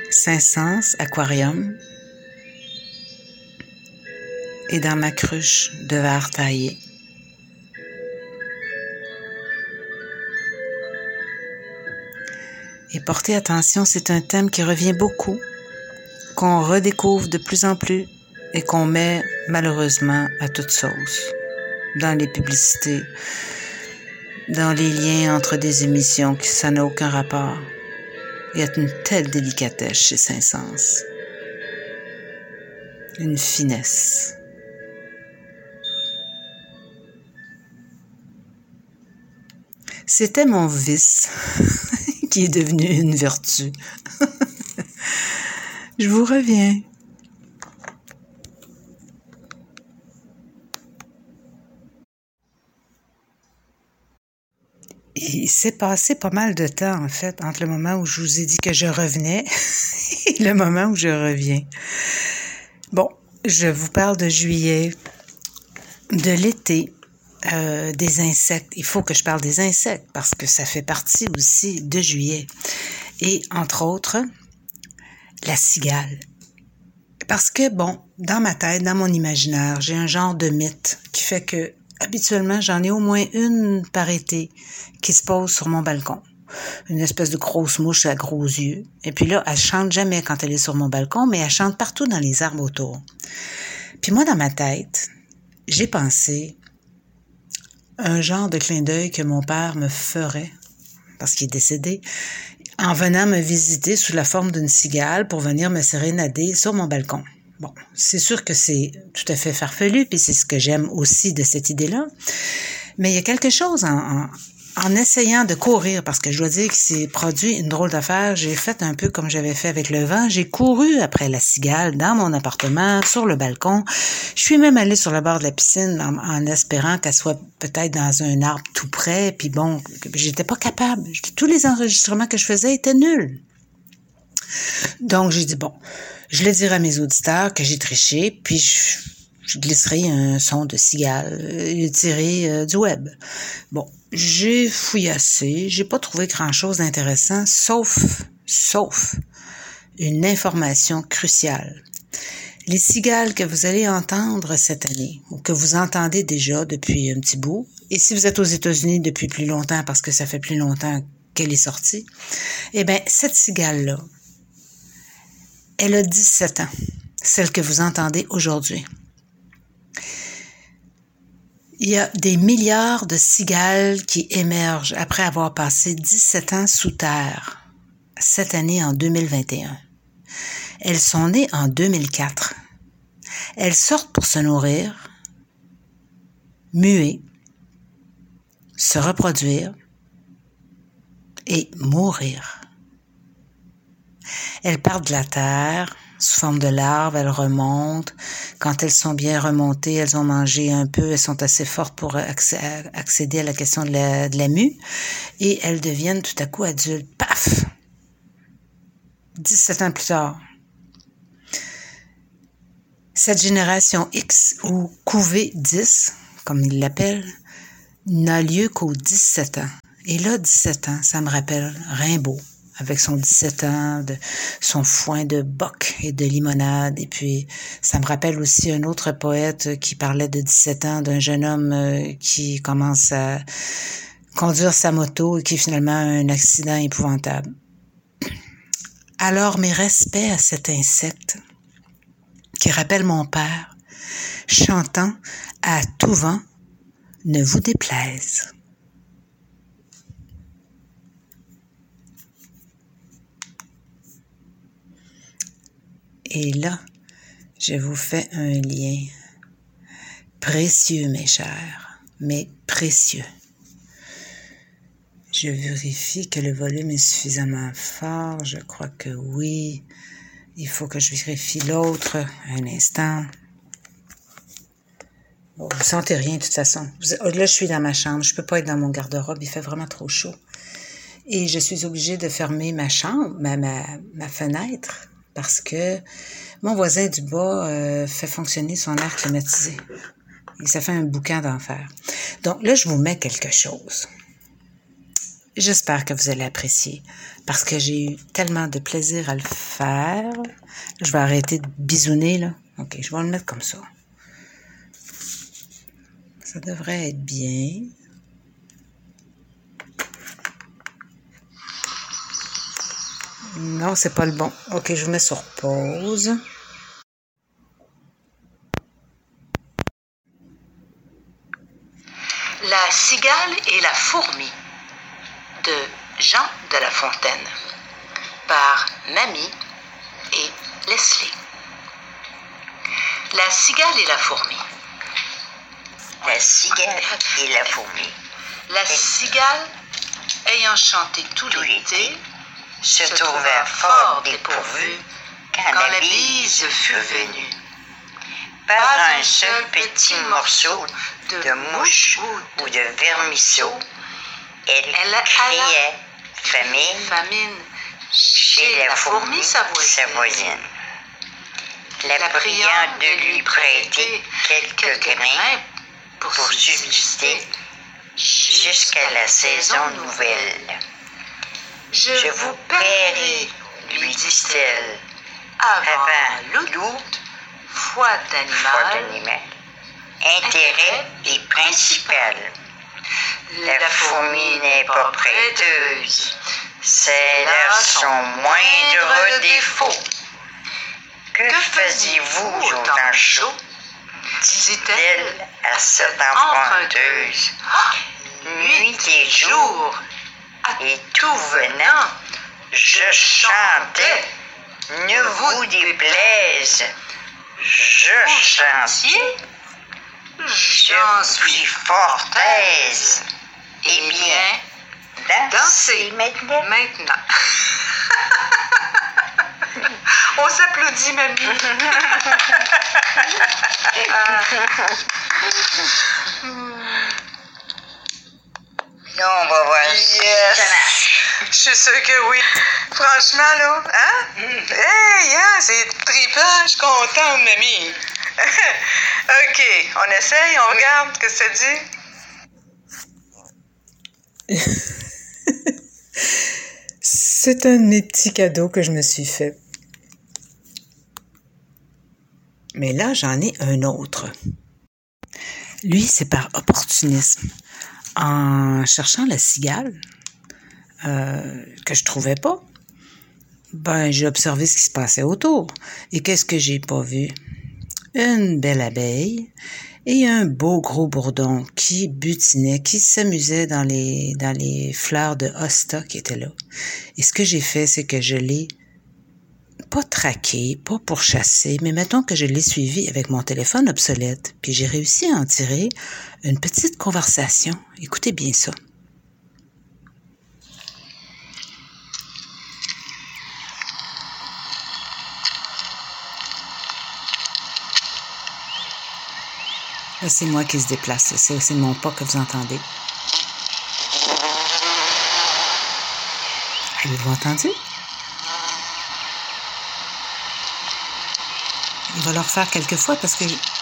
Saint-Saëns aquarium et dans ma cruche de verre taillé. Et porter attention, c'est un thème qui revient beaucoup, qu'on redécouvre de plus en plus et qu'on met malheureusement à toute sauce. Dans les publicités, dans les liens entre des émissions, que ça n'a aucun rapport. Il y a une telle délicatesse chez Saint-Saëns. Une finesse. C'était mon vice qui est devenu une vertu. Je vous reviens. Il s'est passé pas mal de temps, en fait, entre le moment où je vous ai dit que je revenais et le moment où je reviens. Bon, je vous parle de juillet, de l'été, des insectes. Il faut que je parle des insectes parce que ça fait partie aussi de juillet. Et entre autres, la cigale. Parce que, bon, dans ma tête, dans mon imaginaire, j'ai un genre de mythe qui fait que habituellement, j'en ai au moins une par été qui se pose sur mon balcon. Une espèce de grosse mouche à gros yeux. Et puis là, elle chante jamais quand elle est sur mon balcon, mais elle chante partout dans les arbres autour. Puis moi, dans ma tête, j'ai pensé un genre de clin d'œil que mon père me ferait, parce qu'il est décédé, en venant me visiter sous la forme d'une cigale pour venir me sérénader sur mon balcon. Bon, c'est sûr que c'est tout à fait farfelu, puis c'est ce que j'aime aussi de cette idée-là. Mais il y a quelque chose en essayant de courir, parce que je dois dire qu'il s'est produit une drôle d'affaire. J'ai fait un peu comme j'avais fait avec le vent. J'ai couru après la cigale dans mon appartement, sur le balcon. Je suis même allée sur le bord de la piscine en espérant qu'elle soit peut-être dans un arbre tout près. Puis bon, j'étais pas capable. Tous les enregistrements que je faisais étaient nuls. Donc, j'ai dit, bon, je le dirai à mes auditeurs que j'ai triché, puis je glisserai un son de cigale tiré du web. Bon, j'ai fouillassé, j'ai pas trouvé grand-chose d'intéressant, sauf une information cruciale. Les cigales que vous allez entendre cette année, ou que vous entendez déjà depuis un petit bout, et si vous êtes aux États-Unis depuis plus longtemps, parce que ça fait plus longtemps qu'elle est sortie, eh bien, cette cigale-là, elle a 17 ans, celle que vous entendez aujourd'hui. Il y a des milliards de cigales qui émergent après avoir passé 17 ans sous terre, cette année en 2021. Elles sont nées en 2004. Elles sortent pour se nourrir, muer, se reproduire et mourir. Elles partent de la terre sous forme de larves, elles remontent. Quand elles sont bien remontées, elles ont mangé un peu, elles sont assez fortes pour accéder à la question de la mue et elles deviennent tout à coup adultes. Paf! 17 ans plus tard. Cette génération X, ou QV10, comme ils l'appellent, n'a lieu qu'aux 17 ans. Et là, 17 ans, ça me rappelle Rimbaud, avec son 17 ans, son foin de bock et de limonade. Et puis, ça me rappelle aussi un autre poète qui parlait de 17 ans, d'un jeune homme qui commence à conduire sa moto et qui finalement a un accident épouvantable. Alors, mes respects à cet insecte qui rappelle mon père, chantant à tout vent, ne vous déplaise. Et là, je vous fais un lien précieux, mes chers, mais précieux. Je vérifie que le volume est suffisamment fort. Je crois que oui. Il faut que je vérifie l'autre. Un instant. Bon, vous ne sentez rien de toute façon. Là, je suis dans ma chambre. Je ne peux pas être dans mon garde-robe. Il fait vraiment trop chaud. Et je suis obligée de fermer ma chambre, ma fenêtre, parce que mon voisin du bas fait fonctionner son air climatisé. Et ça fait un boucan d'enfer. Donc là, je vous mets quelque chose. J'espère que vous allez apprécier parce que j'ai eu tellement de plaisir à le faire. Je vais arrêter de bisouner, là. OK, je vais le mettre comme ça. Ça devrait être bien. Non, c'est pas le bon. OK, je vous mets sur pause. La cigale et la fourmi de Jean de La Fontaine par Mamie et Leslie. La cigale et la fourmi. La cigale et la fourmi. La cigale, ayant chanté tout l'été, se trouva fort dépourvue quand la bise fut venue. Pas un seul petit morceau de mouche ou de vermisseau. Elle criait famine chez la fourmi sa voisine. La priant de lui prêter quelques grains pour subsister jusqu'à la saison nouvelle. Je vous paierai, lui dit-elle, avant l'août, foi d'animal, intérêt et principal. La fourmi n'est pas prêteuse, c'est là son moindre défaut. Que faisiez-vous au temps chaud? Dit-elle à cette emprunteuse. Nuit et jour, et tout venant, je chantais, ne vous déplaise, je chantier, j'en suis fort aise. Eh bien, dansez maintenant. On s'applaudit, mamie. Là, on va voir si ça marche. Je suis sûre que oui. Franchement, là, hein? Hey, hein, c'est trippant, je suis contente, mamie. OK, on essaye, on regarde ce que ça dit. C'est un de mes petits cadeaux que je me suis fait. Mais là, j'en ai un autre. Lui, c'est par opportunisme. En cherchant la cigale, que je trouvais pas, j'ai observé ce qui se passait autour. Et qu'est-ce que j'ai pas vu? Une belle abeille et un beau gros bourdon qui butinait, qui s'amusait dans les fleurs de hosta qui étaient là. Et ce que j'ai fait, c'est que je l'ai pas traqué, pas pourchassé, mais mettons que je l'ai suivi avec mon téléphone obsolète, puis j'ai réussi à en tirer une petite conversation. Écoutez bien ça. Là, c'est moi qui se déplace. C'est mon pas que vous entendez. Avez-vous entendu? Il va le refaire quelques fois parce que